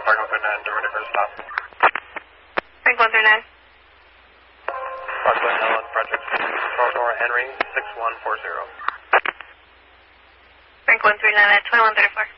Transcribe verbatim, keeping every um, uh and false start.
Park one three nine, to ready for a stop. Frank one three nine. Parkway Helen, Project Aurora Henry, six one four zero. Frank one three nine at twenty-one thirty-four.